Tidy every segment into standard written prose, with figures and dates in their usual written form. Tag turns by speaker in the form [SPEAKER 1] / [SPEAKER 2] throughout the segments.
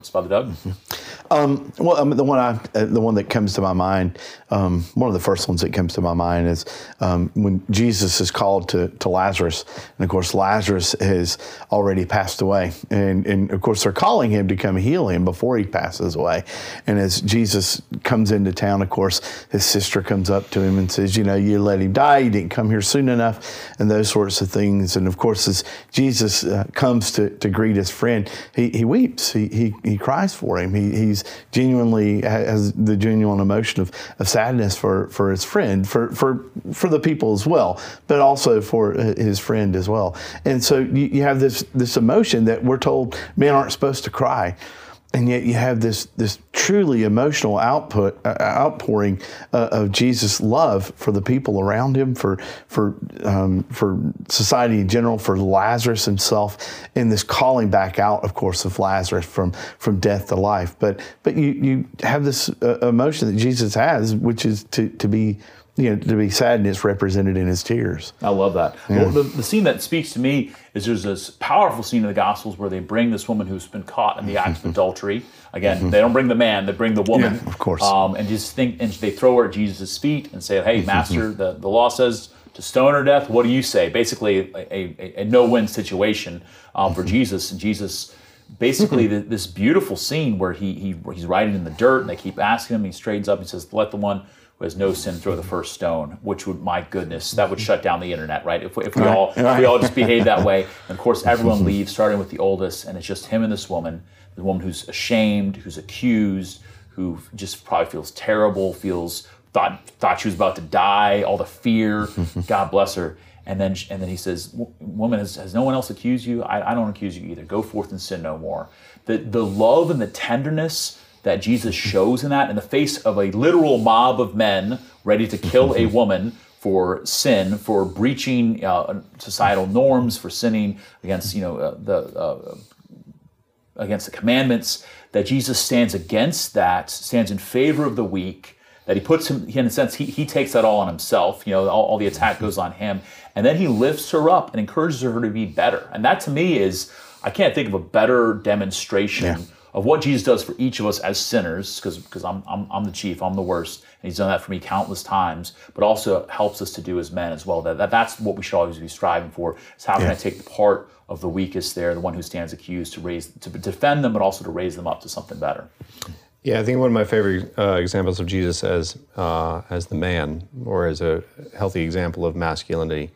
[SPEAKER 1] Father Doug?
[SPEAKER 2] The one that comes to my mind, one of the first ones that comes to my mind is when Jesus is called to Lazarus, and of course Lazarus has already passed away, and of course they're calling him to come heal him before he passes away. And as Jesus comes into town, of course his sister comes up to him and says, you let him die, you didn't come here soon enough, and those sorts of things. And of course as Jesus comes to greet his friend, he weeps, he cries for him. He's genuinely has the genuine emotion of sadness for his friend, for the people as well, but also for his friend as well. And so you have this emotion that we're told men aren't supposed to cry. And yet you have this truly emotional outpouring of Jesus' love for the people around him, for society in general, for Lazarus himself, and this calling back out, of course, of Lazarus from death to life. But you have this emotion that Jesus has, which is to be sad, and it's represented in his tears.
[SPEAKER 1] I love that. Yeah. Well, the scene that speaks to me is there's this powerful scene in the Gospels where they bring this woman who's been caught in the act of adultery. Again, they don't bring the man, they bring the woman.
[SPEAKER 2] Yeah, of course.
[SPEAKER 1] And they throw her at Jesus' feet and say, hey, Master, the law says to stone her to death. What do you say? Basically, a no-win situation for Jesus. And Jesus, basically, this beautiful scene where he's writing in the dirt, and they keep asking him, he straightens up and says, let the one who has no sin throw the first stone, which would, my goodness, that would shut down the internet, right? If we all just behave that way. And of course, everyone leaves, starting with the oldest, and it's just him and this woman, the woman who's ashamed, who's accused, who just probably feels terrible, thought she was about to die, all the fear, God bless her. And then he says, woman, has no one else accused you? I don't accuse you either. Go forth and sin no more. The love and the tenderness that Jesus shows in that, in the face of a literal mob of men ready to kill a woman for sin, for breaching societal norms, for sinning against against the commandments, that Jesus stands against that, stands in favor of the weak, that he puts him, in a sense, he takes that all on himself, all the attack goes on him, and then he lifts her up and encourages her to be better. And that to me is, I can't think of a better demonstration of what Jesus does for each of us as sinners, because I'm the chief, I'm the worst, and he's done that for me countless times, but also helps us to do as men as well. That's what we should always be striving for, is how can I take the part of the weakest there, the one who stands accused, to defend them, but also to raise them up to something better.
[SPEAKER 3] Yeah, I think one of my favorite examples of Jesus as the man, or as a healthy example of masculinity,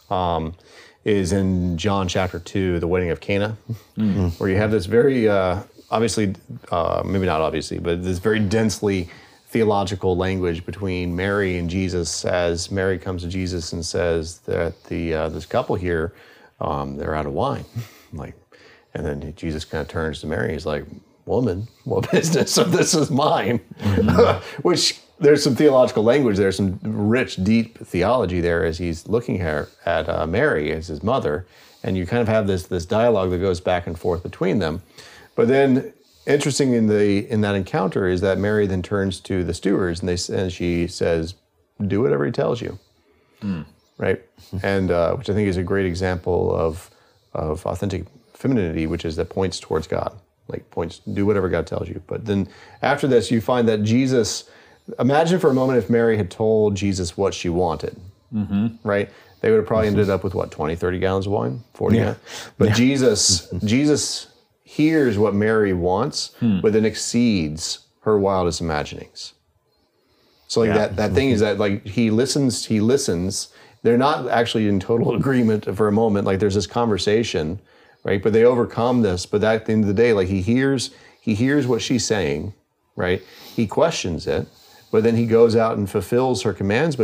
[SPEAKER 3] is in John chapter 2, the wedding of Cana, where you have this very obviously, maybe not obviously, but this very densely theological language between Mary and Jesus, as Mary comes to Jesus and says that this couple here, they're out of wine. And then Jesus kind of turns to Mary. He's like, woman, what business of this is mine? Which there's some theological language there, some rich, deep theology there as he's looking at Mary as his mother. And you kind of have this dialogue that goes back and forth between them. But then, interesting in that encounter is that Mary then turns to the stewards and she says, "Do whatever he tells you," right? And which I think is a great example of authentic femininity, which is that points towards God, do whatever God tells you. But then after this, you find that Jesus. Imagine for a moment if Mary had told Jesus what she wanted, right? They would have probably ended up with 20, 30 gallons of wine, 40. Yeah. But Jesus hears what Mary wants, but then exceeds her wildest imaginings. So that thing is that he listens. They're not actually in total agreement for a moment. There's this conversation, right? But they overcome this. But at the end of the day, he hears what she's saying, right? He questions it, but then he goes out and fulfills her commands,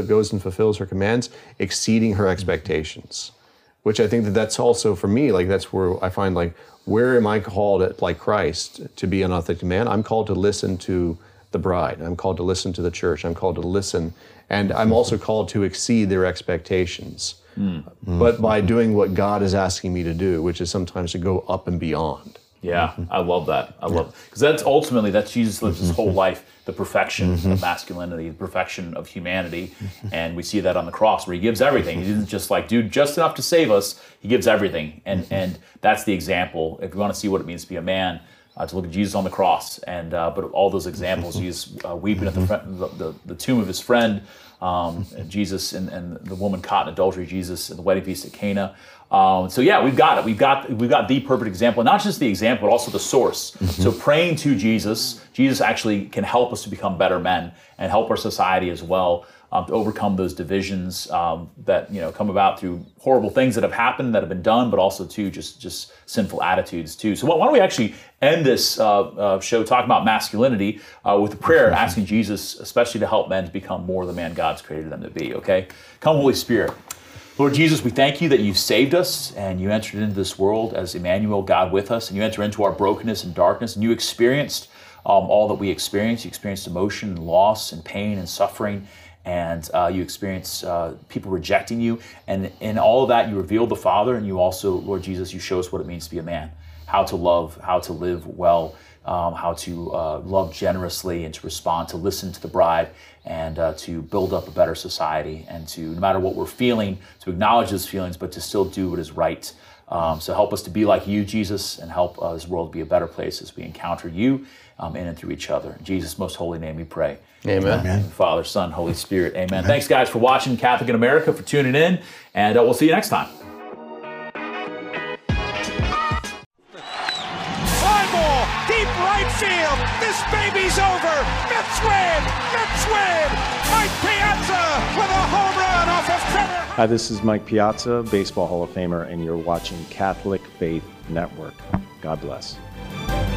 [SPEAKER 3] exceeding her expectations. Which I think that's also for me, that's where I find where am I called like Christ to be an authentic man? I'm called to listen to the bride. I'm called to listen to the church. I'm called to listen. And I'm also called to exceed their expectations. But by doing what God is asking me to do, which is sometimes to go up and beyond.
[SPEAKER 1] Yeah, I love that. I love it. Because that's Jesus lives his whole life, the perfection of masculinity, the perfection of humanity. And we see that on the cross where he gives everything. He didn't just do just enough to save us. He gives everything. And that's the example. If you want to see what it means to be a man, to look at Jesus on the cross, and but all those examples, Jesus weeping at the tomb of his friend, and Jesus and the woman caught in adultery, Jesus and the wedding feast at Cana. So yeah, we've got it. We've got the perfect example, not just the example, but also the source. So praying to Jesus, Jesus actually can help us to become better men and help our society as well. To overcome those divisions that come about through horrible things that have happened, that have been done, but also too just sinful attitudes too. So why don't we actually end this show talking about masculinity with a prayer, asking Jesus, especially to help men to become more the man God's created them to be. Okay, come Holy Spirit. Lord Jesus, we thank you that you've saved us and you entered into this world as Emmanuel, God with us, and you enter into our brokenness and darkness, and you experienced all that we experienced. You experienced emotion and loss and pain and suffering. And you experience people rejecting you. And in all of that, you revealed the Father, and you also, Lord Jesus, you show us what it means to be a man, how to love, how to live well, how to love generously, and to respond, to listen to the bride, and to build up a better society, and to, no matter what we're feeling, to acknowledge those feelings, but to still do what is right. So help us to be like you, Jesus, and help this world be a better place as we encounter you in and through each other. In Jesus' most holy name we pray.
[SPEAKER 3] Amen.
[SPEAKER 1] Amen. Father, Son, Holy Spirit. Amen. Thanks, guys, for watching Catholic in America, for tuning in, and we'll see you next time.
[SPEAKER 4] Fly ball, deep right field. This baby's over. Mets win. Mets win. Mike Piazza with a home run off of Trevor.
[SPEAKER 5] Hi, this is Mike Piazza, Baseball Hall of Famer, and you're watching Catholic Faith Network. God bless.